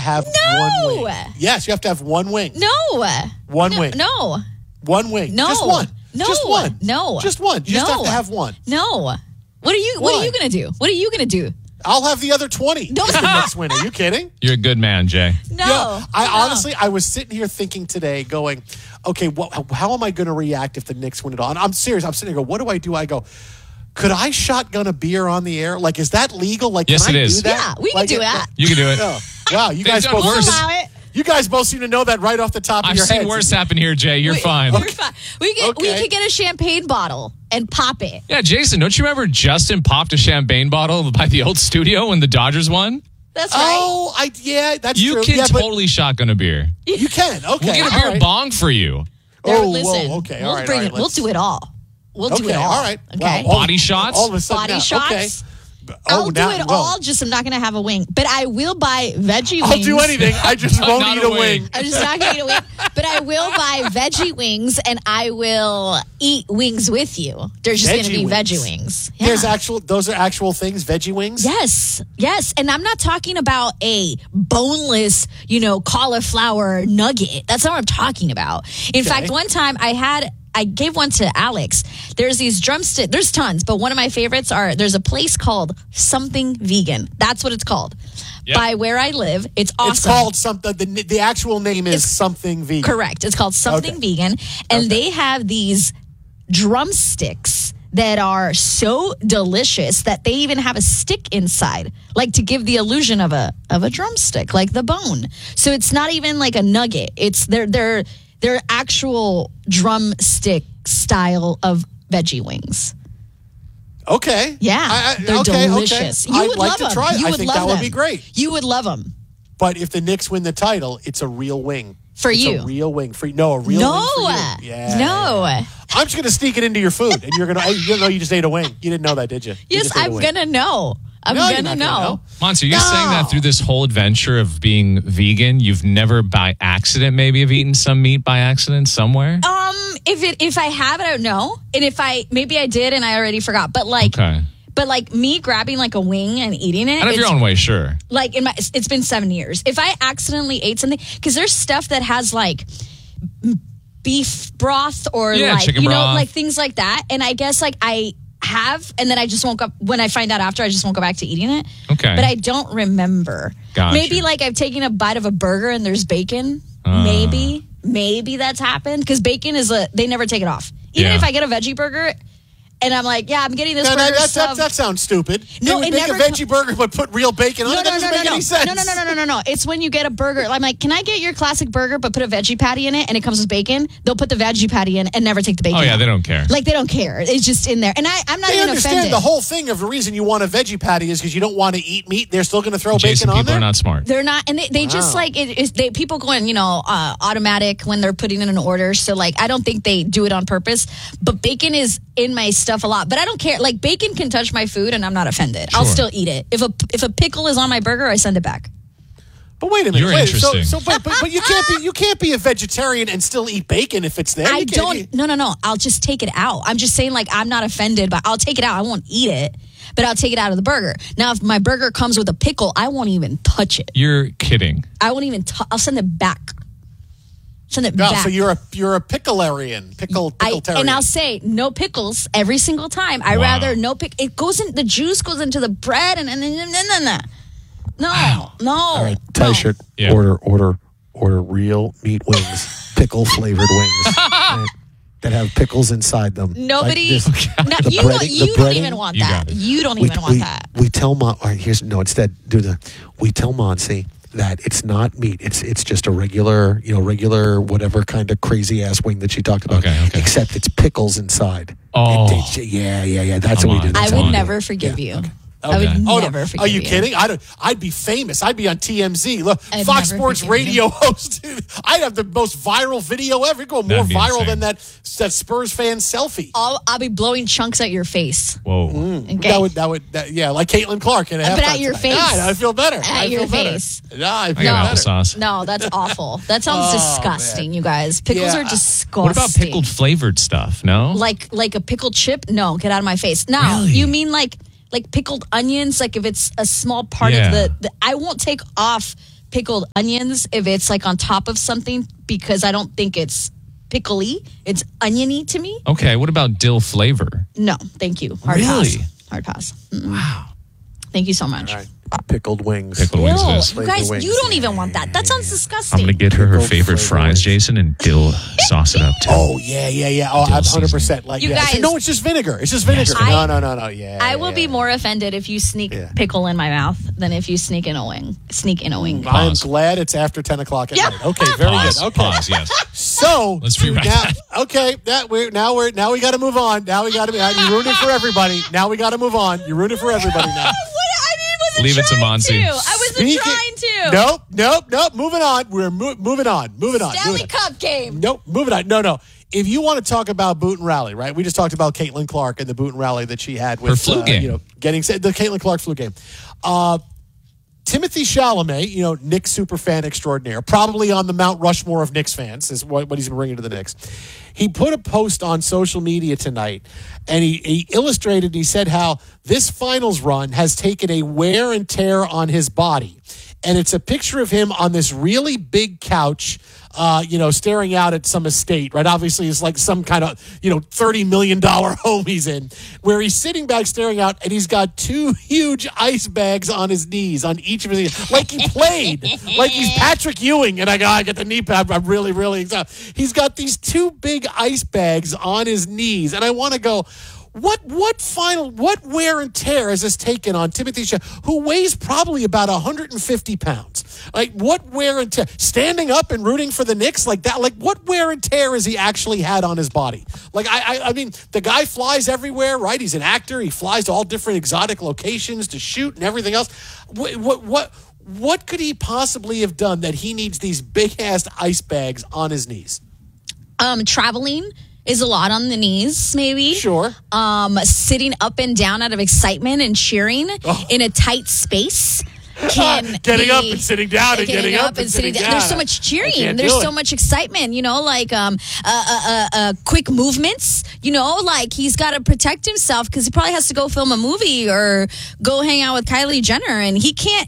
have one wing. Yes, you have to have one wing. No. One wing. No. One wing. No. Just one. No. Just one. No. Just one. You just have to have one. No. What are you going to do? What are you going to do? I'll have the other 20. No. The next winner. Are you kidding? You're a good man, Jay. No. Yeah, honestly, I was sitting here thinking today, going, okay, how am I going to react if the Knicks win it all? And I'm serious. I'm sitting here, what do? I go, could I shotgun a beer on the air? Like, is that legal? Like, yes, can it I is. do that? Yeah, we can do that. You can do it. Oh, wow, you guys both allow it. You guys both seem to know that right off the top of your heads. I've seen worse happen here, Jay. You're fine. We're fine. We could get a champagne bottle and pop it. Yeah, Jason, don't you remember Justin popped a champagne bottle by the old studio when the Dodgers won? That's right. Oh, that's you true. You can but totally shotgun a beer. you can. Okay. We'll get a beer bong for you. Listen, okay. We'll all right, bring all right, it. We'll do it all. We'll do it all. All right. Okay. Wow, Body shots? All of a sudden, Body now, shots? Okay. I'll do it all, just I'm not going to have a wing. But I will buy veggie wings. I'll do anything. I just won't Not eat a a wing. wing. I'm just not going to eat a wing. But I will buy veggie wings, and I will eat wings with you. There's just going to be veggie wings. Yeah. Those are actual things, veggie wings? Yes. And I'm not talking about a boneless, cauliflower nugget. That's not what I'm talking about. In fact, one time I gave one to Alex. There's these drumsticks. There's tons, but one of my favorites there's a place called Something Vegan. That's what it's called. Yep. By where I live. It's awesome. It's called something. The actual name is Something Vegan. Correct. It's called Something Vegan. And they have these drumsticks that are so delicious that they even have a stick inside, like to give the illusion of a drumstick, like the bone. So it's not even like a nugget. It's they're actual drumstick style of veggie wings. Okay. Yeah. They're delicious. Okay. You would I'd like love to them. try it. You I would think love that would them. be great. You would love them. But if the Knicks win the title, it's a real wing. For it's you. a real wing. A real wing for you. Yeah. No. I'm just going to sneak it into your food, and you're going to, you just ate a wing. You didn't know that, did you? Yes, I'm going to know. I'm going to know. Monster, you're saying that through this whole adventure of being vegan, you've never by accident maybe have eaten some meat by accident somewhere? If I have it, I don't know. And maybe I did and I already forgot. But me grabbing like a wing and eating it. Out of your own way, sure. Like it's been 7 years. If I accidentally ate something, because there's stuff that has like beef broth or chicken broth. like things like that. And I guess like I have, and then I just won't go, when I find out after, I just won't go back to eating it. Okay. But I don't remember. Gotcha. Maybe like I've taken a bite of a burger and there's bacon. Maybe that's happened because bacon they never take it off. Even if I get a veggie burger and I'm like, I'm getting this burger stuff. That sounds stupid. No, They it would make never a veggie burger but put real bacon on it. That doesn't make any sense. No. It's when you get a burger. I'm like, can I get your classic burger but put a veggie patty in it and it comes with bacon? They'll put the veggie patty in and never take the bacon out. They don't care. Like, they don't care. It's just in there. And I'm not even understand offended. the whole thing of the reason you want a veggie patty is because you don't want to eat meat. They're still going to throw Jason, bacon on there? people are not smart. They're not. And they just like, people going, automatic when they're putting in an order. So like, I don't think they do it on purpose. But bacon is in my stuff a lot. But I don't care. Like, bacon can touch my food and I'm not offended. Sure. I'll still eat it. If a pickle is on my burger, I send it back. But wait a minute. You're interesting. But you can't be a vegetarian and still eat bacon if it's there. No. I'll just take it out. I'm just saying, like, I'm not offended, but I'll take it out. I won't eat it, but I'll take it out of the burger. Now, if my burger comes with a pickle, I won't even touch it. You're kidding. I won't even I'll send it back. Send it back. So you're a picklarian, pickletarian. And I'll say no pickles every single time. I rather no pick. It goes in, the juice goes into the bread and no. All right, T-shirt. Yeah. Order real meat wings, pickle flavored wings right, that have pickles inside them. Nobody. Like you don't even want that. You don't even want that. We tell Mom. Instead we tell Monsi that it's not meat. It's just a regular whatever kind of crazy ass wing that she talked about. Okay. Except it's pickles inside. Oh. Yeah. That's what we do. I would never forgive you. I would never forgive you. Are you kidding? I'd be famous. I'd be on TMZ. Look, Fox Sports radio host. I'd have the most viral video ever. It'd go more viral than that Spurs fan selfie. I'll be blowing chunks at your face. Whoa. Okay. That would like Caitlin Clark in a halftime. But at your face. I feel better. At your face. Yeah, I feel got better. applesauce. No, that's awful. That sounds disgusting, you guys. Pickles are disgusting. What about pickled flavored stuff? No? Like a pickled chip? No, get out of my face. No, Really? You mean like pickled onions? Like if it's a small part of the I won't take off pickled onions if it's like on top of something because I don't think it's pickly. It's oniony to me. Okay, what about dill flavor? No, thank you. Hard Really? pass. Hard pass. Mm-mm. Wow. Thank you so much. All right. Pickled wings. Pickled wings it Ew, is. you guys, wings. you don't even want that. That sounds disgusting. I'm going to get her Pickled favorite flavor fries, wings. Jason, and dill sauce it up too. Oh, yeah. Oh, Dill I'm 100%. seasoning. Like, You yeah. guys- No, it's just vinegar. It's just vinegar. I- No. Yeah. I will be yeah. more offended if you sneak pickle in my mouth than if you sneak in a wing. I am Pause. glad it's after 10 o'clock at Yeah. night. Okay, very Pause, good. Okay. pause, yes. So Let's rewrite now, that. okay, now we got to move on. Now we got to be. You ruined it for everybody. Now we got to move on. You ruined it for everybody now. Leave it to Monty. I wasn't trying to. Nope. Moving on. We're moving on. Stanley Cup game. Nope. Moving on. No. If you want to talk about Boot and Rally, right? We just talked about Caitlin Clark and the Boot and Rally that she had with Her flu game. getting the Caitlin Clark flu game. Timothy Chalamet, Knicks superfan extraordinaire, probably on the Mount Rushmore of Knicks fans, is what he's been bringing to the Knicks. He put a post on social media tonight, and he illustrated, he said how this finals run has taken a wear and tear on his body. And it's a picture of him on this really big couch, staring out at some estate, right? Obviously, it's like some kind of, $30 million home he's in, where he's sitting back staring out, and he's got two huge ice bags on his knees, on each of his knees, like he played, like he's Patrick Ewing, and I get the knee pad. I'm really, really excited. He's got these two big ice bags on his knees, and I want to go, what wear and tear has this taken on Timothy Chalamet, who weighs probably about 150 pounds? Like, what wear and tear? Standing up and rooting for the Knicks like that? Like, what wear and tear has he actually had on his body? Like, I mean, the guy flies everywhere, right? He's an actor. He flies to all different exotic locations to shoot and everything else. What could he possibly have done that he needs these big-ass ice bags on his knees? Traveling is a lot on the knees, maybe. Sure. Sitting up and down out of excitement and cheering in a tight space. Getting up and sitting down and getting up and sitting down. There's so much cheering. There's so much excitement, quick movements, like he's got to protect himself because he probably has to go film a movie or go hang out with Kylie Jenner. And he can't,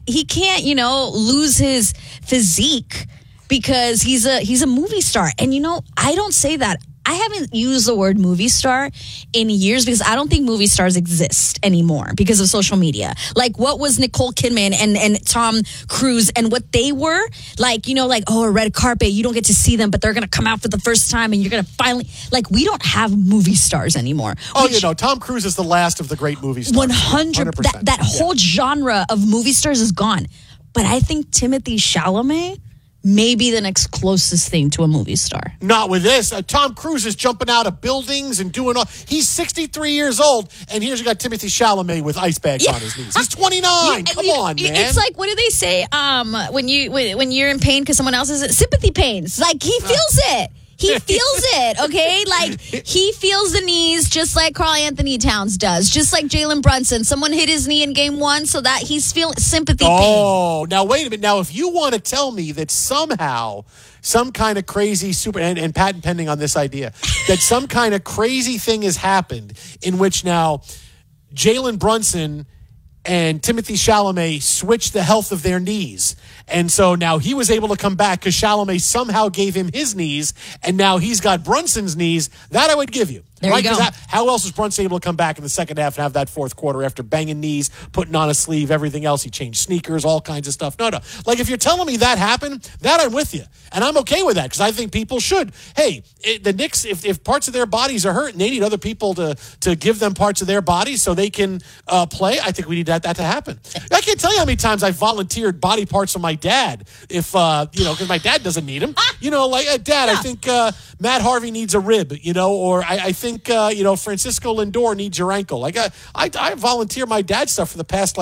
lose his physique because he's a movie star. And, I don't say that. I haven't used the word movie star in years because I don't think movie stars exist anymore because of social media. Like, what was Nicole Kidman and Tom Cruise and what they were? Like, a red carpet, you don't get to see them, but they're going to come out for the first time and you're going to finally... Like, we don't have movie stars anymore. Tom Cruise is the last of the great movie stars. 100%. That whole genre of movie stars is gone. But I think Timothy Chalamet may be the next closest thing to a movie star. Not with this. Tom Cruise is jumping out of buildings and doing all. He's 63 years old, and here's you got Timothy Chalamet with ice bags on his knees. He's 29. Come on, man. It's like, what do they say? When you're in pain because someone else is sympathy pains. Like, he feels it. He feels it, okay? Like, he feels the knees just like Karl Anthony Towns does, just like Jalen Brunson. Someone hit his knee in game one so that he's feeling sympathy pain. Oh, now wait a minute. Now, if you want to tell me that somehow some kind of crazy and patent pending on this idea, that some kind of crazy thing has happened in which now Jalen Brunson and Timothy Chalamet switched the health of their knees. And so now he was able to come back because Chalamet somehow gave him his knees, and now he's got Brunson's knees. That I would give you. There you go. How else was Brunson able to come back in the second half and have that fourth quarter after banging knees, putting on a sleeve, everything else? He changed sneakers, all kinds of stuff. No. Like, if you're telling me that happened, that I'm with you. And I'm okay with that because I think people should. Hey, the Knicks, if parts of their bodies are hurt and they need other people to give them parts of their bodies so they can play, I think we need that to happen. I can't tell you how many times I volunteered body parts of my dad because my dad doesn't need them. Dad, I think Matt Harvey needs a rib, or I think Francisco Lindor needs your ankle. Like, I volunteer my dad stuff for the past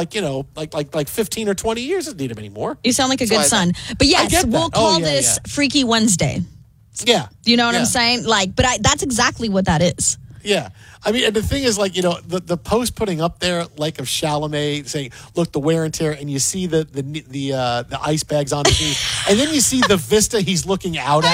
15 or 20 years. Doesn't need him anymore. You sound like a good son. But yes, we'll call this Freaky Wednesday. Yeah. You know what I'm saying? That's exactly what that is. Yeah. I mean, and the thing is, the post putting up there, of Chalamet saying, look, the wear and tear, and you see the ice bags on his knees, and then you see the vista he's looking out at.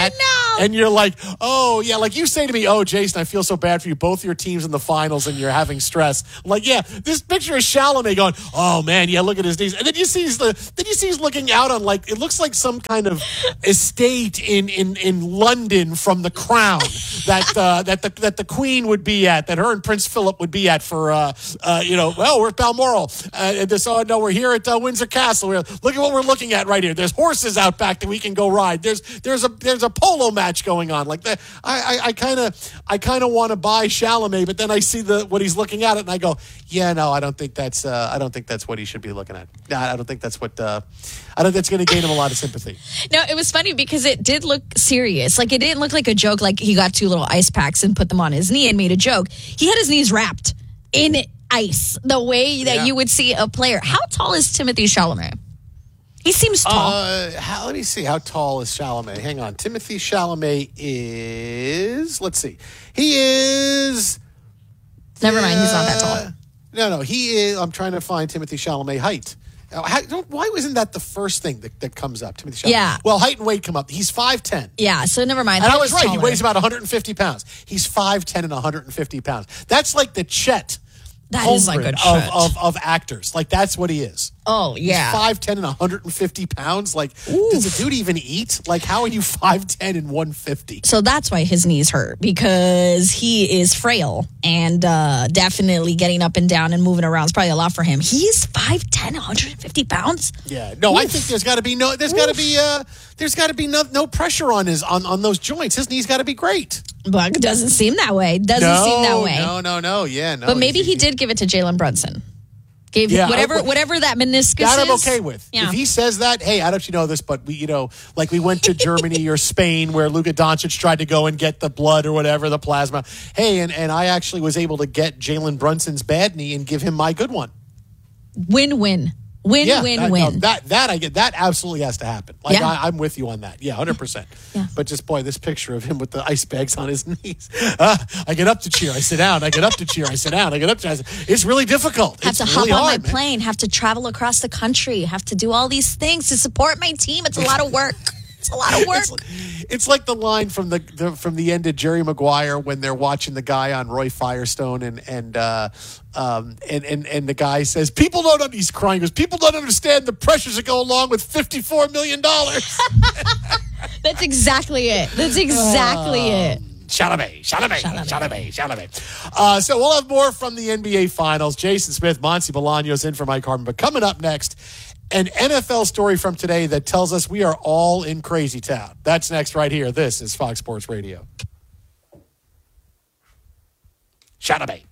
And you're like, oh, yeah, like you say to me, oh, Jason, I feel so bad for you. Both your teams in the finals and you're having stress. I'm like, yeah, this picture of Chalamet going, oh, man, yeah, look at his knees. And then you see he's looking out on, like, it looks like some kind of estate in London from The Crown that the Queen would be at, that her and Prince Philip would be at for, well, we're at Balmoral. No, we're here at Windsor Castle. Look at what we're looking at right here. There's horses out back that we can go ride. There's a polo match going on. Like that, I kind of want to buy Chalamet, but then I see what he's looking at it, and I go, yeah, no, I don't think that's what he should be looking at. I don't think that's what. I don't think that's going to gain him a lot of sympathy. No, it was funny because it did look serious. Like, it didn't look like a joke. Like, he got 2 little ice packs and put them on his knee and made a joke. He had his knees wrapped in ice, the way that you would see a player. How tall is Timothée Chalamet? He seems tall. Let me see. How tall is Chalamet? Hang on. Timothée Chalamet is, let's see. He is. Never mind. He's not that tall. No. He is. I'm trying to find Timothée Chalamet height. Why wasn't that the first thing that comes up? Timothée Chalamet. Yeah. Well, height and weight come up. He's 5'10". Yeah, so never mind. And I was right. Taller. He weighs about 150 pounds. He's 5'10" and 150 pounds. That's like the Chet. That is like a Chet. Of actors. Like, that's what he is. Oh, yeah. He's 5'10" and 150 pounds. Like, does a dude even eat? Like, how are you 5'10" and 150? So that's why his knees hurt, because he is frail, and definitely getting up and down and moving around is probably a lot for him. He's 5'10", 150 pounds? Yeah. No, I think there's got to be no pressure on on those joints. His knees got to be great. But it doesn't seem that way. No. Yeah, no. But maybe he did give it to Jalen Brunson. Gave whatever that meniscus that is. I'm okay with. Yeah. If he says that, hey, I don't know this, but we went to Germany or Spain where Luka Doncic tried to go and get the blood or whatever, the plasma. Hey, and I actually was able to get Jalen Brunson's bad knee and give him my good one. Win-win. Win. That I get. That absolutely has to happen. Like, yeah. I'm with you on that. Yeah, 100%. Yeah. But just, boy, this picture of him with the ice bags on his knees. I get up to cheer. I sit down. I get up to cheer. I sit down. I get up to cheer. It's really difficult. Have to hop on my plane. Have to travel across the country. Have to do all these things to support my team. It's a lot of work. It's a lot of work. It's like the line from the end of Jerry Maguire when they're watching the guy on Roy Firestone and the guy says, "People don't." He's crying. He goes, "People don't understand the pressures that go along with $54 million." That's exactly it. it. Chalamet. So we'll have more from the NBA Finals. Jason Smith, Monty Bolaños in for Mike Harmon. But coming up next, an NFL story from today that tells us we are all in crazy town. That's next right here. This is Fox Sports Radio. Chalamet.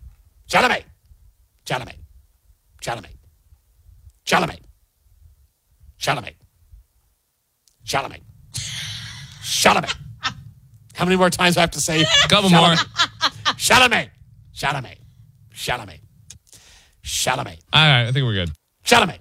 How many more times do I have to say? A couple more. Chalamet. All right, I think we're good. Chalamet.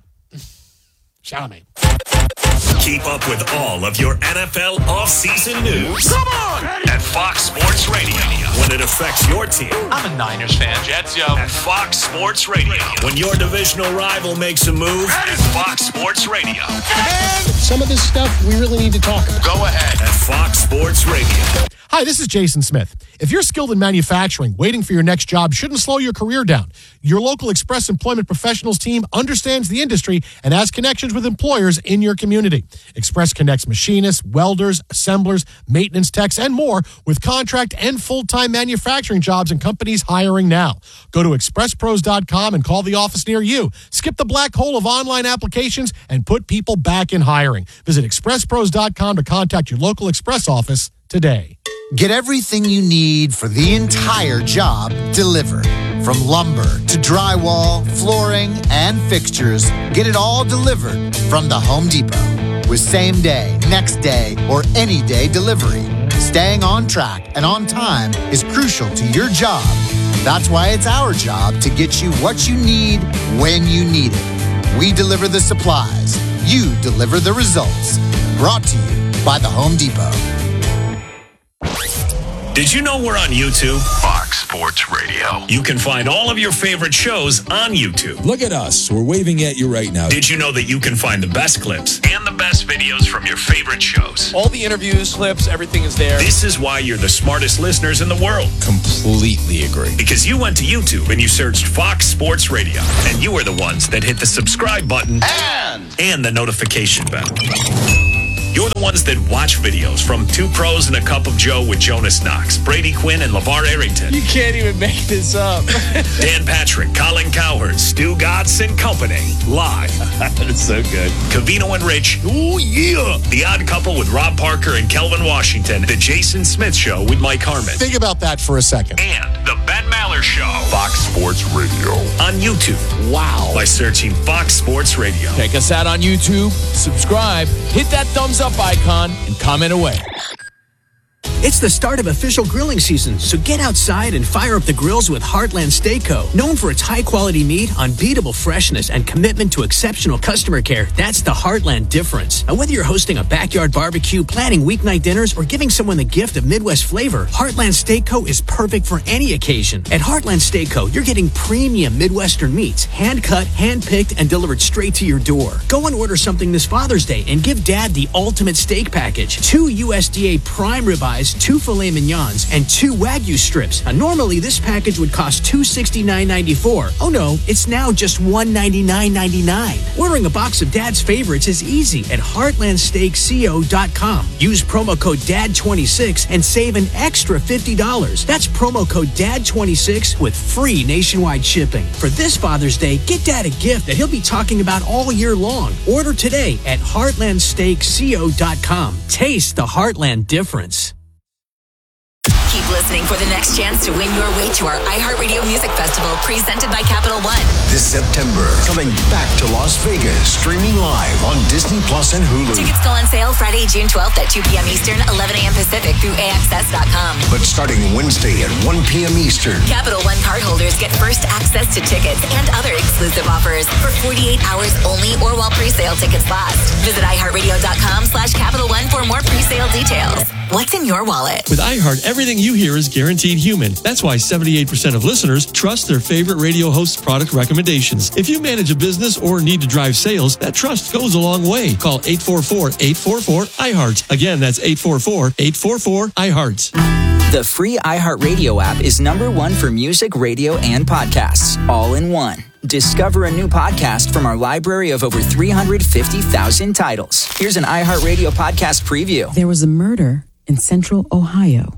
Keep up with all of your NFL offseason news. Come on! At Fox Sports Radio. When it affects your team. I'm a Niners fan, Jets, yo. At Fox Sports Radio. When your divisional rival makes a move. At Fox Sports Radio. Some of this stuff we really need to talk about. Go ahead. At Fox Sports Radio. Hi, this is Jason Smith. If you're skilled in manufacturing, waiting for your next job shouldn't slow your career down. Your local Express Employment Professionals team understands the industry and has connections with employers in your community. Express connects machinists, welders, assemblers, maintenance techs, and more with contract and full-time manufacturing jobs and companies hiring now. Go to expresspros.com and call the office near you. Skip the black hole of online applications and put people back in hiring. Visit expresspros.com to contact your local Express office today. Get everything you need for the entire job delivered. From lumber to drywall, flooring, and fixtures, get it all delivered from the Home Depot. With same day, next day, or any day delivery, staying on track and on time is crucial to your job. That's why it's our job to get you what you need when you need it. We deliver the supplies. You deliver the results. Brought to you by the Home Depot. Did you know we're on YouTube? Fox Sports Radio. You can find all of your favorite shows on YouTube. Look at us. We're waving at you right now. Did you know that you can find the best clips and the best best videos from your favorite shows. All the interviews, clips, everything is there. This is why you're the smartest listeners in the world. Completely agree. Because you went to YouTube and you searched Fox Sports Radio. And you are the ones that hit the subscribe button and the notification bell. You're the ones that watch videos from Two Pros and a Cup of Joe with Jonas Knox, Brady Quinn, and LeVar Arrington. You can't even make this up. Dan Patrick, Colin Cowherd, Stu Gatz and Company. Live. That's so good. Covino and Rich. Oh, yeah. The Odd Couple with Rob Parker and Kelvin Washington. The Jason Smith Show with Mike Harmon. Think about that for a second. And the Ben Maller Show. Fox Sports Radio. On YouTube. Wow. By searching Fox Sports Radio. Check us out on YouTube, subscribe, hit that thumbs up icon, and comment away. It's the start of official grilling season, so get outside and fire up the grills with Heartland Steak Co. Known for its high-quality meat, unbeatable freshness, and commitment to exceptional customer care, that's the Heartland difference. Now, whether you're hosting a backyard barbecue, planning weeknight dinners, or giving someone the gift of Midwest flavor, Heartland Steak Co. is perfect for any occasion. At Heartland Steak Co., you're getting premium Midwestern meats, hand-cut, hand-picked, and delivered straight to your door. Go and order something this Father's Day and give Dad the ultimate steak package. 2 USDA prime ribeyes, 2 filet mignons, and 2 Wagyu strips. Now, normally, this package would cost $269.94. Oh no, it's now just $199.99. Ordering a box of Dad's favorites is easy at heartlandsteakco.com. Use promo code DAD26 and save an extra $50. That's promo code DAD26 with free nationwide shipping. For this Father's Day, get Dad a gift that he'll be talking about all year long. Order today at heartlandsteakco.com. Taste the Heartland difference. Keep listening for the next chance to win your way to our iHeartRadio Music Festival presented by Capital One. This September, coming back to Las Vegas, streaming live on Disney Plus and Hulu. Tickets go on sale Friday, June 12th at 2 p.m. Eastern, 11 a.m. Pacific through AXS.com. But starting Wednesday at 1 p.m. Eastern. Capital One cardholders get first access to tickets and other exclusive offers for 48 hours only or while pre-sale tickets last. Visit iHeartRadio.com/Capital One for more pre-sale details. What's in your wallet? With iHeart, everything you hear is guaranteed human. That's why 78% of listeners trust their favorite radio host's product recommendations. If you manage a business or need to drive sales, that trust goes a long way. Call 844-844-iHeart. Again, that's 844-844-iHeart. The free iHeartRadio app is #1 for music, radio, and podcasts, all in one. Discover a new podcast from our library of over 350,000 titles. Here's an iHeartRadio podcast preview. There was a murder in Central Ohio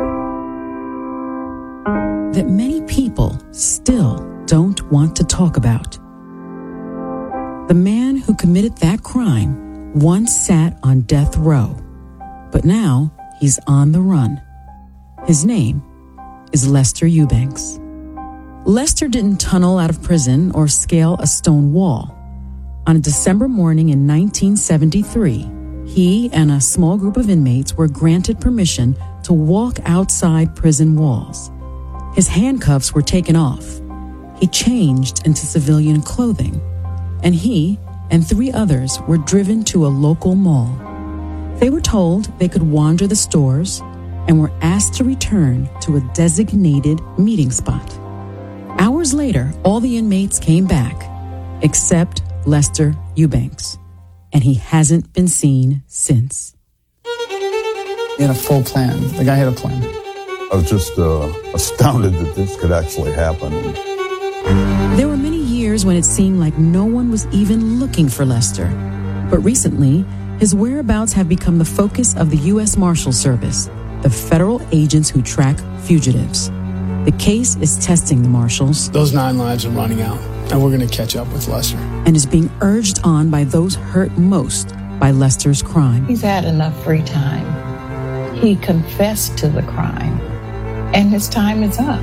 that many people still don't want to talk about. The man who committed that crime once sat on death row, but now he's on the run. His name is Lester Eubanks. Lester didn't tunnel out of prison or scale a stone wall. On a December morning in 1973, he and a small group of inmates were granted permission to walk outside prison walls. His handcuffs were taken off. He changed into civilian clothing, and he and 3 others were driven to a local mall. They were told they could wander the stores and were asked to return to a designated meeting spot. Hours later, all the inmates came back, except Lester Eubanks, and he hasn't been seen since. He had a full plan. The guy had a plan. I was just astounded that this could actually happen. There were many years when it seemed like no one was even looking for Lester. But recently, his whereabouts have become the focus of the U.S. Marshal Service, the federal agents who track fugitives. The case is testing the marshals. Those 9 lives are running out, and we're going to catch up with Lester. And is being urged on by those hurt most by Lester's crime. He's had enough free time. He confessed to the crime, and his time is up.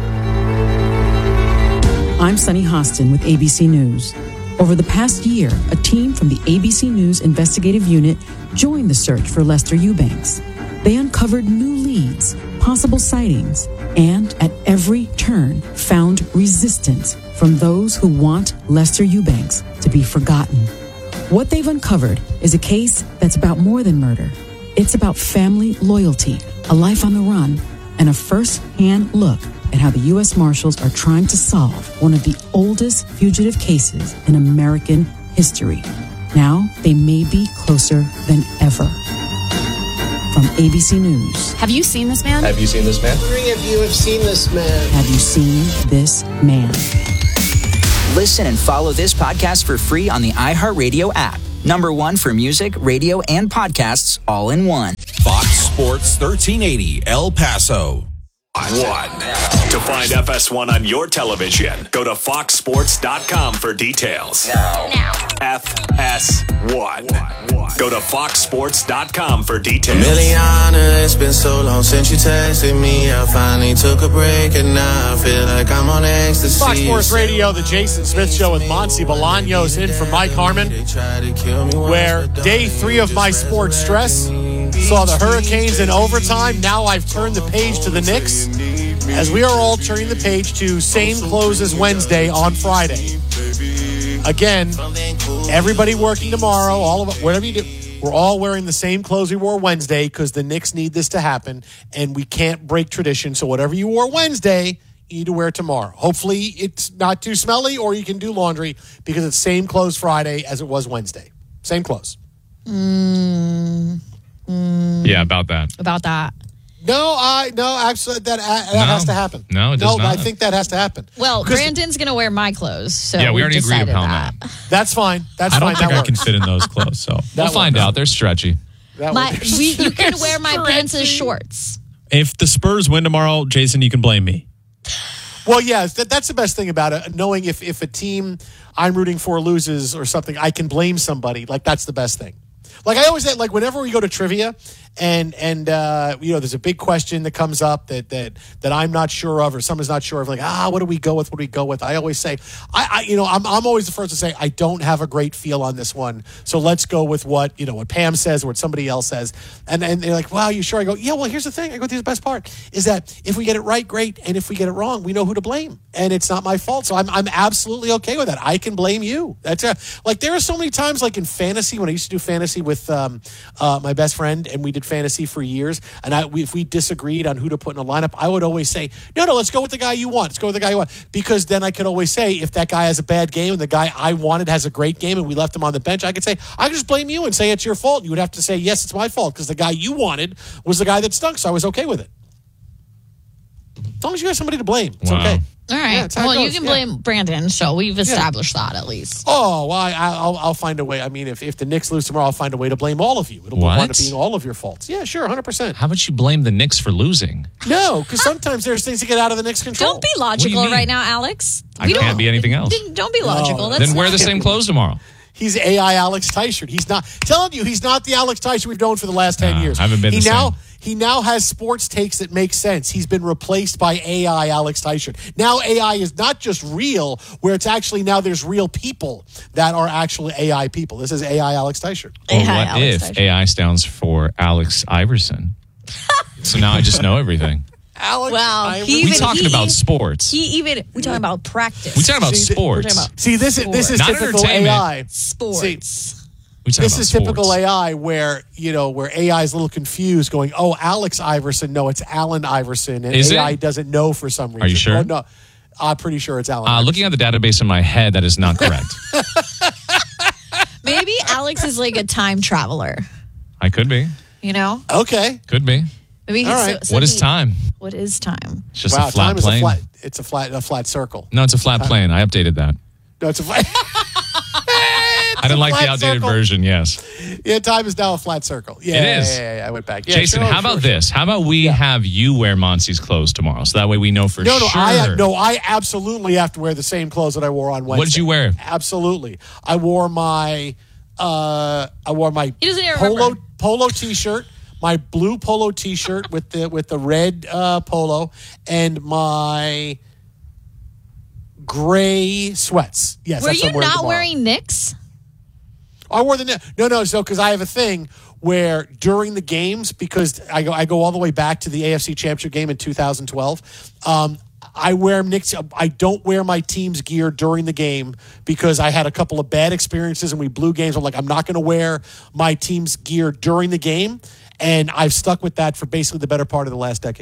I'm Sunny Hostin with ABC News. Over the past year, a team from the ABC News investigative unit joined the search for Lester Eubanks. They uncovered new leads, possible sightings, and at every turn found resistance from those who want Lester Eubanks to be forgotten. What they've uncovered is a case that's about more than murder. It's about family loyalty, a life on the run, and a first-hand look at how the U.S. Marshals are trying to solve one of the oldest fugitive cases in American history. Now they may be closer than ever. From ABC News. Have you seen this man? Have you seen this man? If you have seen this man. Have you seen this man? Listen and follow this podcast for free on the iHeartRadio app. #1 for music, radio, and podcasts all in one. Fox Sports 1380 El Paso. To find FS1 on your television, go to foxsports.com for details. Now. FS1. Go to foxsports.com for details. Miliana, it's been so long since you texted me. I finally took a break and now I feel like I'm on ecstasy. Fox Sports Radio, the Jason Smith Show with Monty Bolaños in for Mike Harmon, where day 3 of my sports stress saw the Hurricanes in overtime. Now I've turned the page to the Knicks, as we are all turning the page to same close as Wednesday on Friday. Again, everybody working tomorrow, all of it, whatever you do, we're all wearing the same clothes we wore Wednesday because the Knicks need this to happen, and we can't break tradition. So whatever you wore Wednesday, you need to wear tomorrow. Hopefully it's not too smelly, or you can do laundry because it's same clothes Friday as it was Wednesday. Same clothes. Yeah, about that. About that. No, actually, that has to happen. No, it does not. I think that has to happen. Well, Brandon's going to wear my clothes. So yeah, we already agreed upon that. That's fine. That's I fine. don't think I can fit in those clothes. So we'll find out. They're stretchy. You can wear my pants as shorts. if the Spurs win tomorrow, Jason, you can blame me. Well, yeah, that's the best thing about it. Knowing if a team I'm rooting for loses or something, I can blame somebody. Like, that's the best thing. Like, I always say, like, whenever we go to trivia and you know, there's a big question that comes up that I'm not sure of or someone's not sure of, like, what do we go with? What do we go with? I always say, I'm always the first to say, I don't have a great feel on this one. So let's go with what Pam says or what somebody else says. And they're like, wow, you sure? I go, yeah, well, here's the thing. I go, here's the best part is that if we get it right, great. And if we get it wrong, we know who to blame. And it's not my fault. So I'm absolutely okay with that. I can blame you. That's like, there are so many times, like in fantasy, when I used to do fantasy with my best friend, and we did fantasy for years, and if we disagreed on who to put in a lineup, I would always say, no, let's go with the guy you want. Let's go with the guy you want. Because then I could always say, if that guy has a bad game and the guy I wanted has a great game and we left him on the bench, I could say, I could just blame you and say it's your fault. You would have to say, yes, it's my fault because the guy you wanted was the guy that stunk, so I was okay with it. As long as you have somebody to blame, it's okay. All right. Yeah, well, you can blame Brandon, so we've established that at least. Oh, well, I'll find a way. I mean, if the Knicks lose tomorrow, I'll find a way to blame all of you. It'll wind up being all of your faults. Yeah, sure, 100%. How about you blame the Knicks for losing? No, because sometimes there's things that get out of the Knicks' control. Don't be logical right now, Alex. I can't be anything else. Don't be logical. Then wear the same clothes tomorrow. He's AI Alex Teichert. He's not telling you he's not the Alex Teichert we've known for the last 10 years. I haven't been the same. He now has sports takes that make sense. He's been replaced by AI Alex Teichert. Now AI is not just real, where it's actually now there's real people that are actually AI people. This is AI Alex Teichert. Or what if AI stands for Alex Iverson? So now I just know everything. Alex We're talking about sports. We're talking about practice. We're talking about sports. This is Not typical AI. Sports. This is typical AI where AI is a little confused going, Alex Iverson. No, it's Allen Iverson. And Is AI it? doesn't know for some reason. Are you sure? Oh, no, I'm pretty sure it's Allen Iverson. Looking at the database in my head, that is not correct. Maybe Alex is like a time traveler. I could be. You know? Okay. Could be. Maybe All right. What is time? What is time? It's just a flat time plane. It's a flat circle. No, it's a flat plane. I updated that. No, it's a flat. I didn't like the outdated version, yes. Yeah, time is now a flat circle. Yeah, It is. Yeah, I went back. Yeah, Jason, how about this? How about we have you wear Monty's clothes tomorrow, so that way we know for sure. I absolutely have to wear the same clothes that I wore on Wednesday. What did you wear? Absolutely. I wore my He doesn't even remember. polo t-shirt, my blue polo t-shirt with the red polo, and my gray sweats. Yes. Were that's what you I'm wearing not tomorrow. wearing Knicks? I wore the no. So because I have a thing where during the games, because I go all the way back to the AFC Championship game in 2012. I wear Knicks. I don't wear my team's gear during the game because I had a couple of bad experiences and we blew games. I'm like, I'm not going to wear my team's gear during the game, and I've stuck with that for basically the better part of the last decade.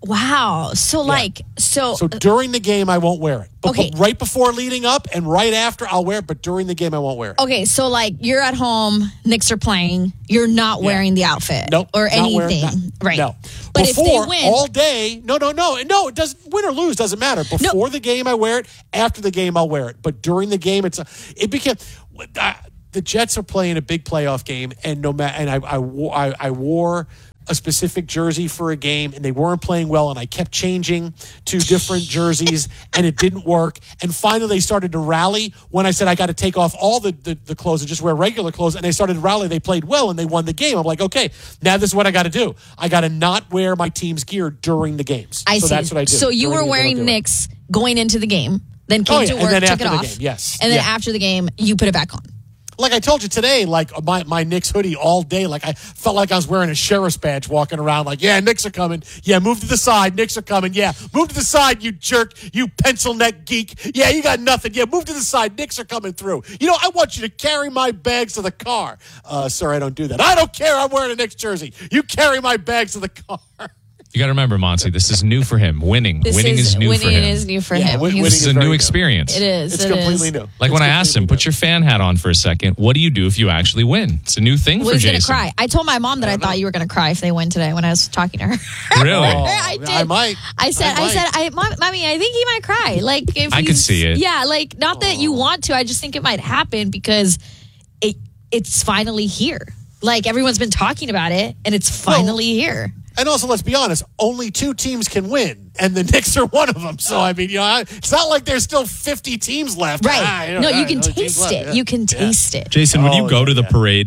Wow. So So during the game, I won't wear it. Okay. Right before leading up and right after, I'll wear it. But during the game, I won't wear it. Okay, so like you're at home, Knicks are playing, you're not wearing the outfit or anything, right? No. But before, if they win all day, no, it doesn't. Win or lose doesn't matter. Before the game, I wear it. After the game, I'll wear it. But during the game, it became. The Jets are playing a big playoff game, and I wore a specific jersey for a game, and they weren't playing well, and I kept changing to different jerseys, and it didn't work. And finally, they started to rally when I said I got to take off all the clothes and just wear regular clothes, and they started to rally. They played well, and they won the game. I'm like, okay, now this is what I got to do. I got to not wear my team's gear during the games. I see. That's what I do. So you were wearing Knicks going into the game, then came to work, took it off. Game, yes. And then after the game, you put it back on. Like I told you today, like my Knicks hoodie all day, like I felt like I was wearing a sheriff's badge walking around like, yeah, Knicks are coming. Yeah, move to the side. Knicks are coming. Yeah, move to the side, you jerk, you pencil neck geek. Yeah, you got nothing. Yeah, move to the side. Knicks are coming through. You know, I want you to carry my bags to the car. Sir, I don't do that. I don't care. I'm wearing a Knicks jersey. You carry my bags to the car. You got to remember, Monty, this is new for him. Winning is new for him. Winning is new for him. This is a new experience. It is. It's completely new. Like when I asked him, put your fan hat on for a second. What do you do if you actually win? It's a new thing for Jason. He's going to cry. I told my mom that I thought you were going to cry if they win today when I was talking to her. Really? I did. I might. I said, Mommy, I think he might cry. Like if I could see it. Yeah, like not that you want to. I just think it might happen because it's finally here. Like everyone's been talking about it, and it's finally here. And also, let's be honest, only 2 teams can win, and the Knicks are one of them. So, I mean, it's not like there's still 50 teams left. Right. You can taste it. Yeah. You can taste it. Jason, would you go to the parade?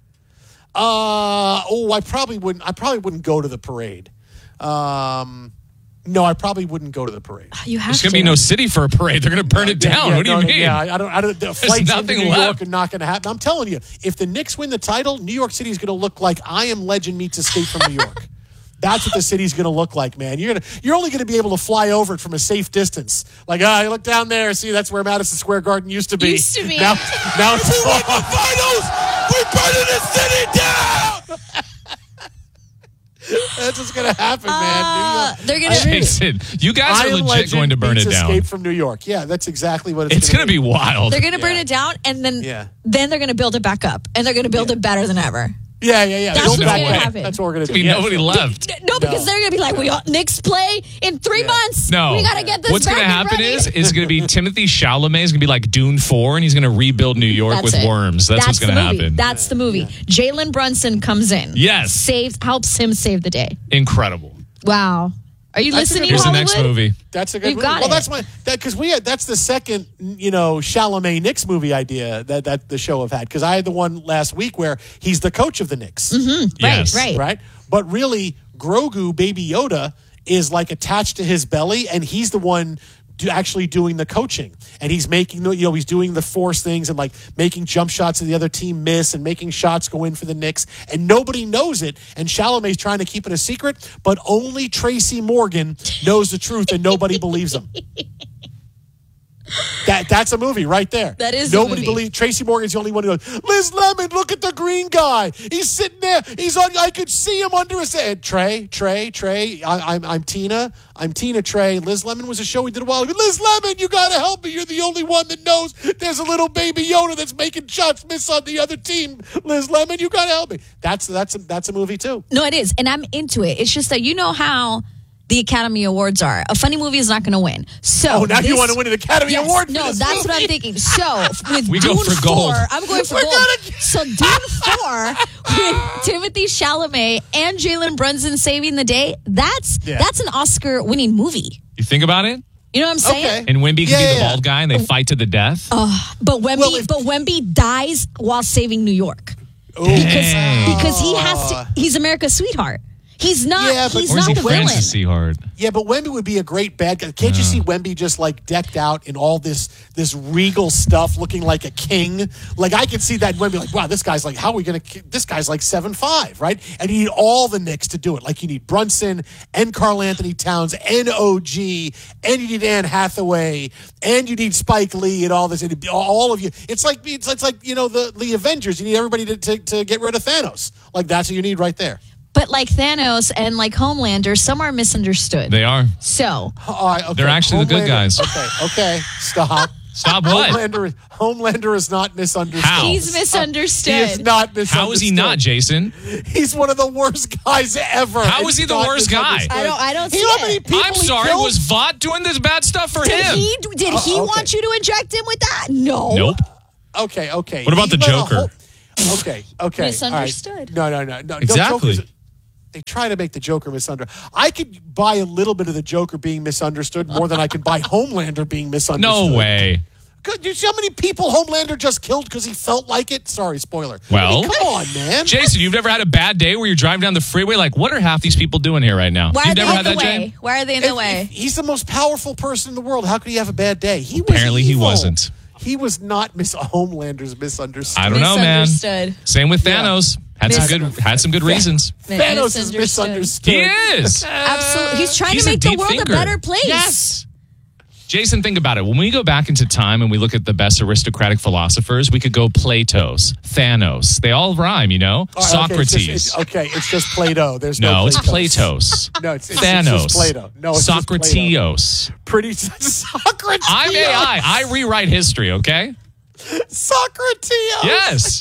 I probably wouldn't. I probably wouldn't go to the parade. No, I probably wouldn't go to the parade. You have There's going to be no city for a parade. They're going to burn it down. What do you mean? Yeah, I don't. The flights into New York are not going to happen. I'm telling you, if the Knicks win the title, New York City is going to look like I Am Legend meets Escape from New York. That's what the city's going to look like, man. You're only going to be able to fly over it from a safe distance. Like, you look down there, see, that's where Madison Square Garden used to be. Now it's we win the finals. We're burning the city down. That's what's going to happen, man. They're going to. Jason, you guys are legit going to burn it down. Escape from New York. Yeah, that's exactly what it's going to be. Wild. They're going to burn it down, and then they're going to build it back up, and they're going to build it better than ever. Yeah. That's what's going to happen. That's what we're going to do. Nobody left. No, because they're going to be like, Knicks play in 3 months. No. We got to get this What's going to happen ready. is going to be Timothy Chalamet is going to be like Dune 4, and he's going to rebuild New York with worms. That's what's going to happen. That's the movie. Jalen Brunson comes in. Yes. Helps him save the day. Incredible. Wow. Are you listening, Here's Hollywood? the next movie. That's a good movie. Got well, it. that's the second, Chalamet Knicks movie idea that the show have had. Because I had the one last week where he's the coach of the Knicks. Mm-hmm. Yes. Right. But really, Grogu, Baby Yoda, is like attached to his belly, and he's the one actually doing the coaching, and he's making he's doing the force things and like making jump shots that the other team miss and making shots go in for the Knicks, and nobody knows it, and Chalamet's trying to keep it a secret, but only Tracy Morgan knows the truth, and nobody believes him. That's a movie right there. That is nobody a movie. believes. Tracy Morgan's the only one who goes, Liz Lemon, look at the green guy. He's sitting there. He's on. I could see him under his head. Trey. I'm Tina. I'm Tina Trey. Liz Lemon was a show we did a while ago. Liz Lemon, you got to help me. You're the only one that knows there's a little baby Yoda that's making shots miss on the other team. Liz Lemon, you got to help me. That's a movie too. No, it is, and I'm into it. It's just that you know how the Academy Awards are. A funny movie is not going to win. So now you want to win an Academy Award? No, that's what I'm thinking. So with we Dune go for 4, gold. I'm going for gold. So Dune 4 with Timothy Chalamet and Jalen Brunson saving the day. That's an Oscar-winning movie. You think about it? You know what I'm saying? Okay. And Wemby can be the bald guy, and they fight to the death. But Wemby dies while saving New York. Because he's America's sweetheart. He's not. Yeah, but he's or is not he the villain. Francis Seahard? Yeah, but Wemby would be a great bad guy. Can't you see Wemby just like decked out in all this regal stuff, looking like a king? Like I could see that Wemby like, wow, this guy's like, how are we going to? This guy's like 7'5", right? And you need all the Knicks to do it. Like you need Brunson and Karl Anthony Towns and OG, and you need Anne Hathaway, and you need Spike Lee and all this. And all of you. It's like the Avengers. You need everybody to get rid of Thanos. Like that's what you need right there. But like Thanos and like Homelander, some are misunderstood. They are. So All right, okay. They're actually the good guys. Okay. Stop. Stop what? Homelander is not misunderstood. How? he's misunderstood. He is not misunderstood. How is he not, Jason? He's one of the worst guys ever. How is he the worst guy? I don't see You know how many it. people I'm he sorry. killed? Was Vought doing this bad stuff for Did him? he want you to inject him with that? No. Nope. Okay. What about the Joker? Okay. Misunderstood. All right. No. Exactly. They try to make the Joker misunderstood. I could buy a little bit of the Joker being misunderstood more than I could buy Homelander being misunderstood. No way. Good. You see how many people Homelander just killed because he felt like it? Sorry, spoiler. Well, I mean, come on, man. Jason, you've never had a bad day where you're driving down the freeway? Like, what are half these people doing here right now? Why are You've they never in had the that, way? Jane? Why are they in the way? He's the most powerful person in the world. How could he have a bad day? He was Apparently he evil. wasn't. He was not Homelander's misunderstood. I don't know, man. Misunderstood. Same with Thanos. Had some good reasons. Thanos is misunderstood. He is. Absolutely. He's trying He's to a make the deep world thinker. a better place. Yes. Jason, think about it. When we go back into time and we look at the best aristocratic philosophers, we could go Plato's, Thanos. They all rhyme, you know? All right, Socrates. it's just Plato. There's no No, it's Plato's. Platos. No, it's Thanos. just Plato. No, it's just Plato. Socrateos. Pretty Socrates. I'm AI. I rewrite history, okay? Socrates. Yes.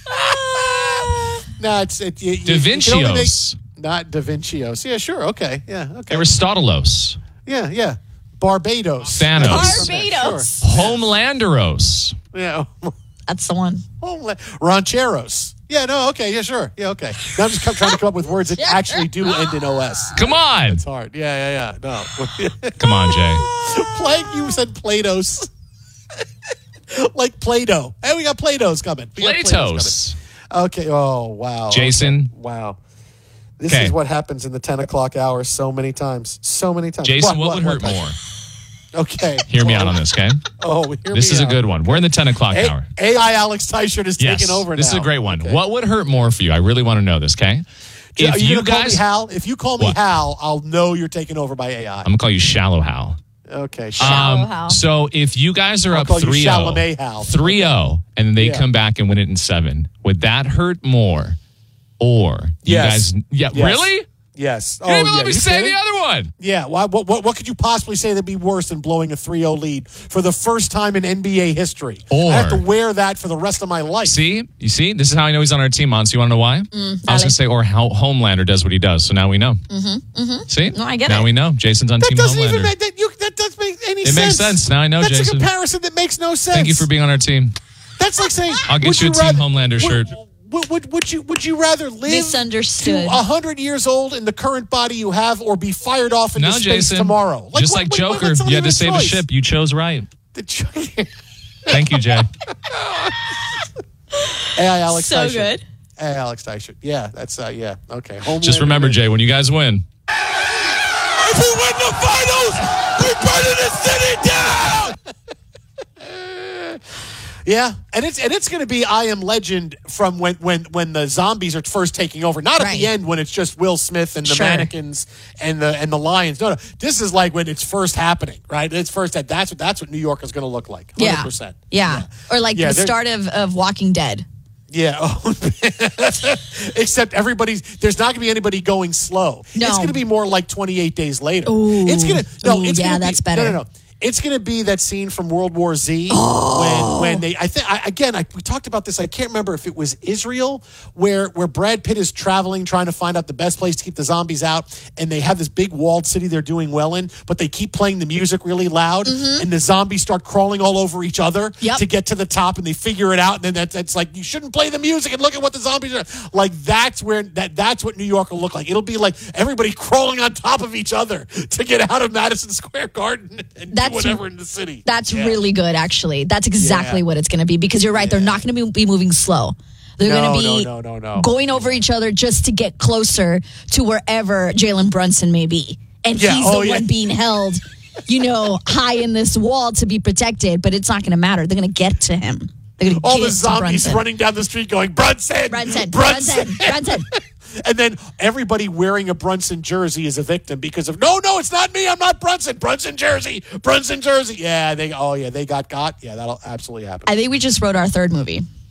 No, it's Da Vincios. Not Da Vincios. Yeah, sure. Okay. Yeah. Okay. Aristotelos. Yeah. Barbados. Thanos. Barbados. Homelanderos. Yeah. That's the one. Rancheros. Yeah, no, okay, yeah, sure. Yeah, okay. Now I'm just trying to come up with words that actually do end in OS. Come on. It's hard. Yeah. No. Come on, Jay. You said Plato's. Like Play-Doh. Hey, we got Play-Dohs coming. Plato's. Okay. Oh, wow. Jason. Okay. Wow. This is what happens in the 10 o'clock hour so many times. So many times. Jason, what would hurt more? Okay. Hear me out on this, okay? This is a good one. We're in the 10 o'clock hour. AI Alex Teichert is taking over now. This is a great one. Okay. What would hurt more for you? I really want to know this, okay? If you call me Hal, if you call me Hal, I'll know you're taken over by AI. I'm going to call you Shallow Hal. Okay, Shallow Hal. So if you guys are I'll up call you 3-0, Chalamet Hal. 3-0, and then they Yeah. come back and win it in 7, would that hurt more? Or you Yes. guys, Yes. really? Yes. You didn't even let me you say kidding? the other one. Yeah. What could you possibly say that'd be worse than blowing a 3-0 lead for the first time in NBA history? Or- I have to wear that for the rest of my life. See? You see? This is how I know he's on our team, Monty. You want to know why? I was going to say, or how Homelander does what he does. So now we know. See? No, I get now it. we know. Jason's on That Team doesn't Homelander. even make that doesn't make any sense. It makes sense. Now I know, That's Jason. a comparison that makes no sense. Thank you for being on our team. That's like saying I'll get would you a Team rather- Homelander shirt. Would you rather live Misunderstood. to 100 years old in the current body you have, or be fired off into No, space Jason. tomorrow? Just like Joker, you had to save a ship. You chose right. Thank you, Jay. AI Alex So Teichert. good. AI Alex Teichert. Yeah, that's yeah. Okay. Homelander. Just remember, Jay, when you guys win, If we win the finals, we're burning the city down. Yeah, and it's going to be I Am Legend from when the zombies are first taking over. Not at the end when it's just Will Smith and the mannequins and the lions. No, this is like when it's first happening, right? It's first that's what New York is going to look like. 100%. Yeah. Or like the they're- start of Walking Dead. Yeah. Oh, except there's not going to be anybody going slow. No. It's going to be more like 28 days later. Ooh. It's going to Ooh, yeah, that's better. No. It's going to be that scene from World War Z when they. We talked about this. I can't remember if it was Israel where Brad Pitt is traveling, trying to find out the best place to keep the zombies out, and they have this big walled city they're doing well in, but they keep playing the music really loud, and the zombies start crawling all over each other to get to the top, and they figure it out, and then that's like you shouldn't play the music, and look at what the zombies are like. That's what New York will look like. It'll be like everybody crawling on top of each other to get out of Madison Square Garden and do whatever in the city. That's really good, actually. That's exactly what it's going to be because you're right. They're not going to be moving slow. They're going to be going over each other just to get closer to wherever Jalen Brunson may be. And he's the one being held, high in this wall to be protected, but it's not going to matter. They're going to get to him. They're going to all get the to zombies Brunson. running down the street going, Brunson! Brunson. And then everybody wearing a Brunson jersey is a victim because of, no, it's not me. I'm not Brunson. Brunson jersey. Yeah, they got. Yeah, that'll absolutely happen. I think we just wrote our third movie.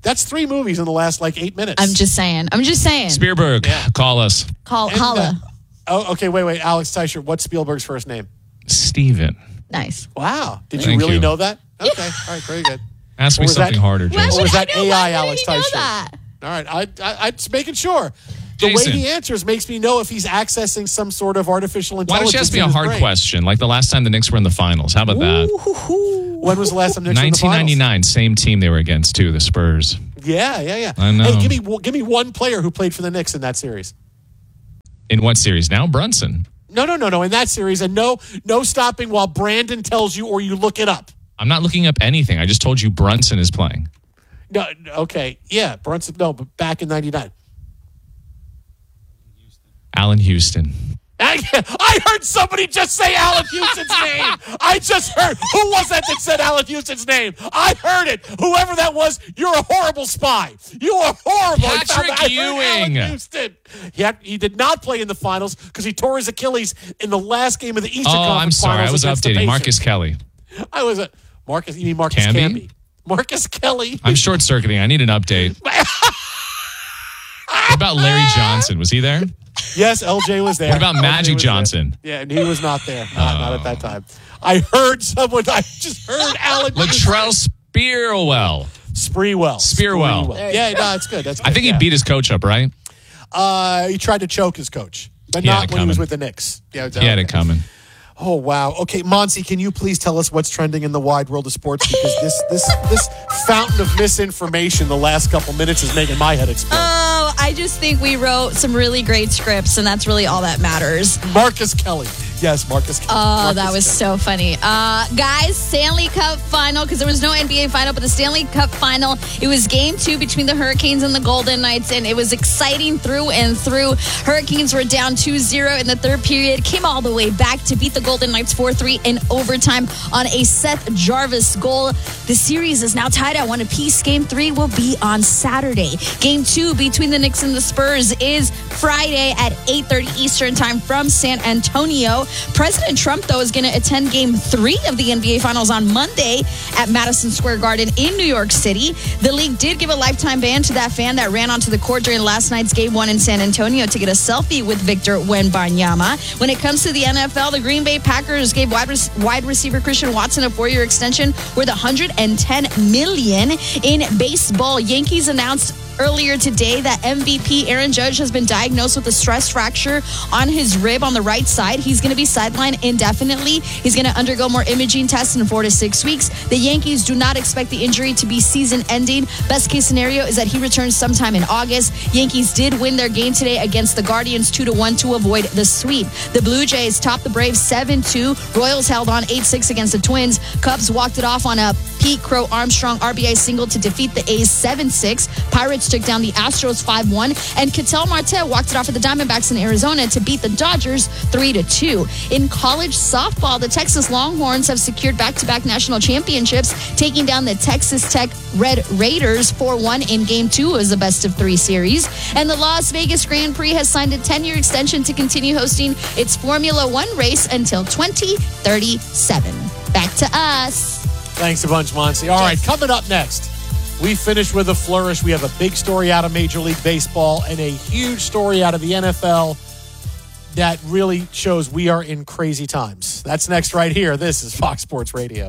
That's 3 movies in the last 8 minutes. I'm just saying. Spielberg, call us. Holla. Okay, wait. Alex Teicher, what's Spielberg's first name? Steven. Nice. Wow. Did you Thank really you. know that? Okay. All right, very good. Ask me something harder, Jason. Or was that I know, AI why Alex would he know Teicher? that? All right, I'm just making sure. The Jason. way he answers makes me know if he's accessing some sort of artificial Why intelligence. don't you ask me in a his hard brain. question, like the last time the Knicks were in the finals? How about that? When was the last time the Knicks were in the finals? 1999, same team they were against, too, the Spurs. Yeah. I know. Hey, give me one player who played for the Knicks in that series. In what series now? Brunson. No. In that series, and no stopping while Brandon tells you or you look it up. I'm not looking up anything. I just told you Brunson is playing. No, okay, yeah, Brunson. No, but back in '99, Allen Houston. I heard somebody just say Allen Houston's name. I just heard. Who was that said Allen Houston's name? I heard it. Whoever that was, you're a horrible spy. You are horrible. Patrick Ewing. Allen Houston. He did not play in the finals because he tore his Achilles in the last game of the Eastern Conference I'm sorry. Finals I was against the updating. Pacers. Marcus Kelly. I was a Marcus. You mean Marcus Camby? Camby? Marcus Kelly. I'm short-circuiting. I need an update. What about Larry Johnson? Was he there? Yes, LJ was there. What about LJ Magic was Johnson? there. Yeah, and he was not there. Not at that time. I just heard Allen. Latrell Spearwell. Spearwell. Yeah, no, it's good. That's good. I think he beat his coach up, right? He tried to choke his coach, but He had not it when he was coming. with the Knicks. Yeah, He had it coming. Oh wow. Okay, Monty, can you please tell us what's trending in the wide world of sports? Because this fountain of misinformation the last couple minutes is making my head explode. Oh, I just think we wrote some really great scripts, and that's really all that matters. Marcus Kelly. Yes, Marcus Kelly. Oh, Marcus that was Kelly. so funny. Guys, Stanley Cup final, because there was no NBA final, but the Stanley Cup final, it was game 2 between the Hurricanes and the Golden Knights, and it was exciting through and through. Hurricanes were down 2-0 in the third period, came all the way back to beat the Golden Knights 4-3 in overtime on a Seth Jarvis goal. The series is now tied at 1 apiece. Game 3 will be on Saturday. Game 2 between the Knicks and the Spurs is Friday at 8:30 Eastern time from San Antonio. President Trump, though, is going to attend Game 3 of the NBA Finals on Monday at Madison Square Garden in New York City. The league did give a lifetime ban to that fan that ran onto the court during last night's Game 1 in San Antonio to get a selfie with Victor Wembanyama. When it comes to the NFL, the Green Bay Packers gave wide receiver Christian Watson a 4-year extension worth $110 million. In baseball, Yankees announced earlier today that MVP Aaron Judge has been diagnosed with a stress fracture on his rib on the right side. He's going to be sidelined indefinitely. He's going to undergo more imaging tests in 4 to 6 weeks. The Yankees do not expect the injury to be season-ending. Best case scenario is that he returns sometime in August. Yankees did win their game today against the Guardians 2-1 to avoid the sweep. The Blue Jays topped the Braves 7-2. Royals held on 8-6 against the Twins. Cubs walked it off on a Pete Crow Armstrong RBI single to defeat the A's 7-6. Pirates took down the Astros 5-1, and Ketel Marte walked it off at the Diamondbacks in Arizona to beat the Dodgers 3-2. In college softball, the Texas Longhorns have secured back-to-back national championships, taking down the Texas Tech Red Raiders 4-1 in Game 2 as the best-of-3 series. And the Las Vegas Grand Prix has signed a 10-year extension to continue hosting its Formula One race until 2037. Back to us. Thanks a bunch, Monty. All right, coming up next, we finish with a flourish. We have a big story out of Major League Baseball and a huge story out of the NFL that really shows we are in crazy times. That's next right here. This is Fox Sports Radio.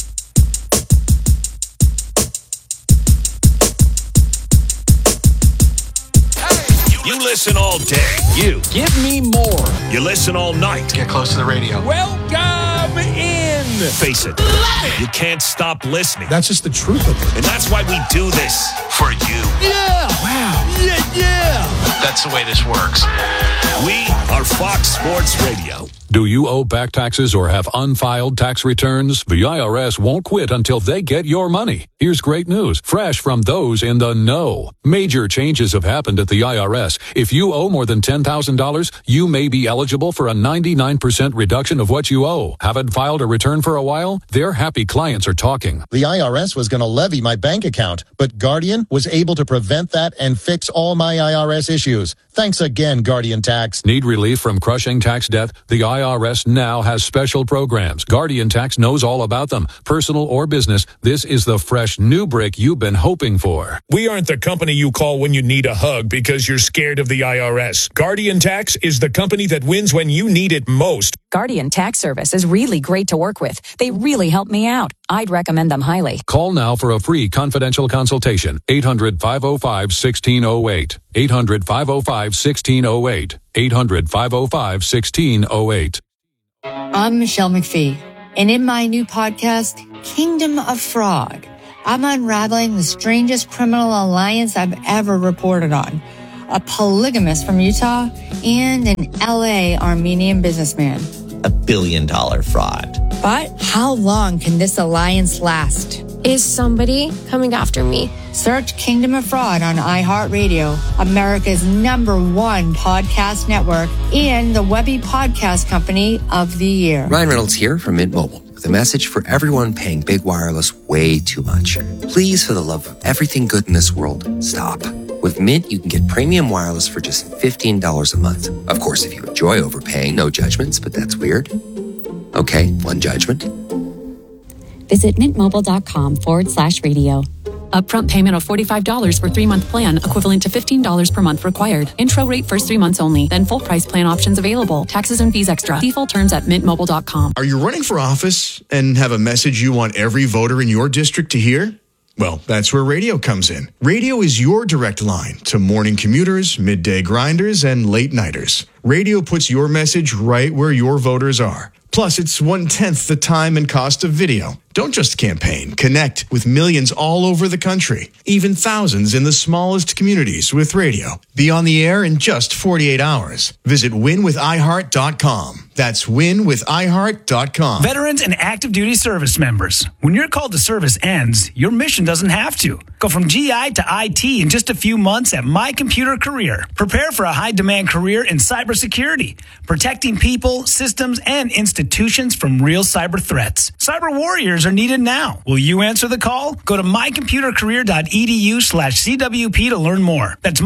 You listen all day. You. Give me more. You listen all night. Get close to the radio. Welcome in. Face it. You can't stop listening. That's just the truth of it. And that's why we do this. For you. Yeah. Wow. Yeah. That's the way this works. We are Fox Sports Radio. Do you owe back taxes or have unfiled tax returns? The IRS won't quit until they get your money. Here's great news, fresh from those in the know. Major changes have happened at the IRS. If you owe more than $10,000, you may be eligible for a 99% reduction of what you owe. Haven't filed a return for a while? Their happy clients are talking. The IRS was going to levy my bank account, but Guardian was able to prevent that and fix all my IRS issues. Thanks again, Guardian Tax. Need relief from crushing tax debt? The IRS now has special programs. Guardian Tax knows all about them. Personal or business, this is the fresh new brick you've been hoping for. We aren't the company you call when you need a hug because you're scared of the IRS. Guardian Tax is the company that wins when you need it most. Guardian Tax Service is really great to work with. They really helped me out. I'd recommend them highly. Call now for a free confidential consultation. 800-505-1608. 800-505-1608. 800-505-1608. I'm Michelle McPhee, and in my new podcast, Kingdom of Fraud, I'm unraveling the strangest criminal alliance I've ever reported on. A polygamist from Utah and an LA Armenian businessman. $1 billion fraud. But how long can this alliance last? Is somebody coming after me? Search Kingdom of Fraud on iHeartRadio, America's #1 podcast network, and the Webby Podcast Company of the Year. Ryan Reynolds here from Mint Mobile with a message for everyone paying big wireless way too much. Please, for the love of everything good in this world, stop. With Mint, you can get premium wireless for just $15 a month. Of course, if you enjoy overpaying, no judgments, but that's weird. Okay, one judgment. Visit mintmobile.com/radio. Upfront payment of $45 for 3-month plan, equivalent to $15 per month required. Intro rate first 3 months only, then full price plan options available. Taxes and fees extra. See full terms at mintmobile.com. Are you running for office and have a message you want every voter in your district to hear? Well, that's where radio comes in. Radio is your direct line to morning commuters, midday grinders, and late nighters. Radio puts your message right where your voters are. Plus, it's 1/10 the time and cost of video. Don't just campaign. Connect with millions all over the country, even thousands in the smallest communities with radio. Be on the air in just 48 hours. Visit winwithiheart.com. That's winwithiheart.com. Veterans and active duty service members. When your call to service ends, your mission doesn't have to. Go from GI to IT in just a few months at My Computer Career. Prepare for a high-demand career in cybersecurity, protecting people, systems, and institutions from real cyber threats. Cyber warriors are needed now. Will you answer the call? Go to mycomputercareer.edu/CWP to learn more. That's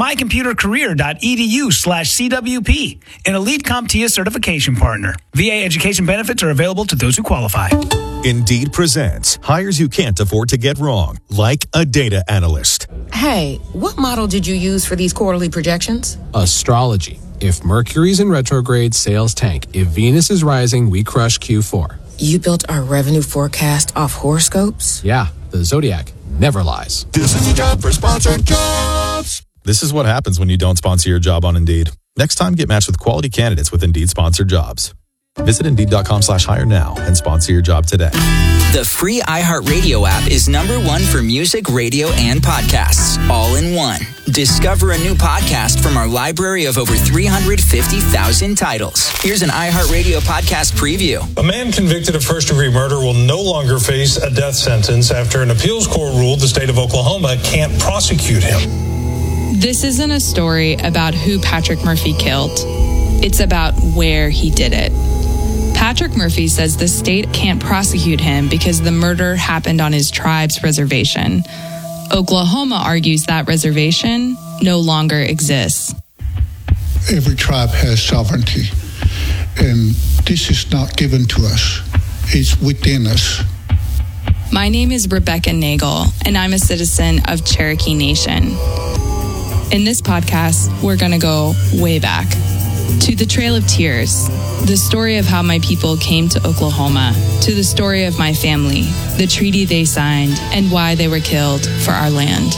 mycomputercareer.edu/CWP, an elite CompTIA certification partner. VA education benefits are available to those who qualify. Indeed presents hires you can't afford to get wrong, like a data analyst. Hey, what model did you use for these quarterly projections? Astrology. If Mercury's in retrograde, sales tank. If Venus is rising, we crush Q4. You built our revenue forecast off horoscopes? Yeah, the Zodiac never lies. This is your job for sponsored jobs. This is what happens when you don't sponsor your job on Indeed. Next time, get matched with quality candidates with Indeed sponsored jobs. Visit Indeed.com/hire now and sponsor your job today. The free iHeartRadio app is #1 for music, radio, and podcasts, all in one. Discover a new podcast from our library of over 350,000 titles. Here's an iHeartRadio podcast preview. A man convicted of first-degree murder will no longer face a death sentence after an appeals court ruled the state of Oklahoma can't prosecute him. This isn't a story about who Patrick Murphy killed. It's about where he did it. Patrick Murphy says the state can't prosecute him because the murder happened on his tribe's reservation. Oklahoma argues that reservation no longer exists. Every tribe has sovereignty, and this is not given to us. It's within us. My name is Rebecca Nagel, and I'm a citizen of Cherokee Nation. In this podcast, we're going to go way back to the Trail of Tears, the story of how my people came to Oklahoma, to the story of my family, the treaty they signed, and why they were killed for our land.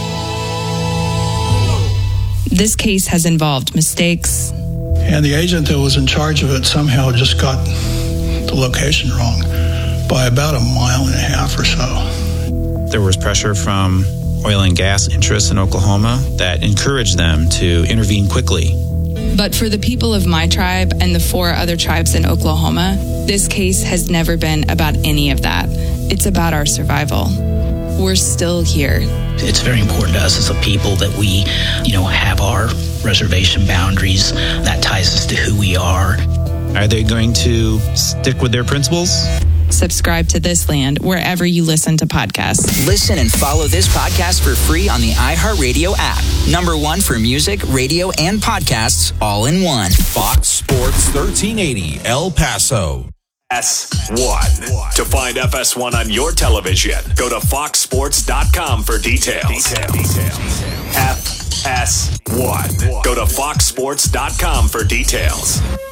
This case has involved mistakes. And the agent that was in charge of it somehow just got the location wrong by about 1.5 miles or so. There was pressure from oil and gas interests in Oklahoma that encouraged them to intervene quickly. But for the people of my tribe and the 4 other tribes in Oklahoma, this case has never been about any of that. It's about our survival. We're still here. It's very important to us as a people that we, have our reservation boundaries. That ties us to who we are. Are they going to stick with their principles? Subscribe to This Land wherever you listen to podcasts. Listen and follow this podcast for free on the iHeartRadio app. #1 for music, radio, and podcasts, all in one. Fox Sports 1380 El Paso. FS1. To find FS1 on your television, go to foxsports.com for details. FS1. Go to foxsports.com for details.